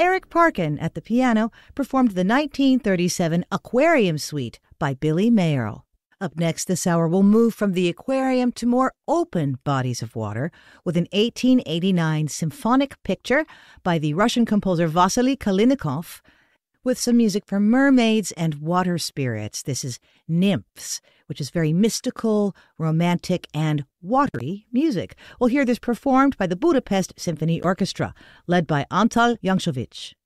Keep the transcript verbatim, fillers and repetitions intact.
Eric Parkin at the piano performed the nineteen thirty-seven Aquarium Suite by Billy Mayerl. Up next this hour, we'll move from the aquarium to more open bodies of water with an eighteen eighty-nine symphonic picture by the Russian composer Vasily Kalinikov with some music for mermaids and water spirits. This is Nymphs, which is very mystical, romantic, and watery music. We'll hear this performed by the Budapest Symphony Orchestra, led by Antal Jankovic.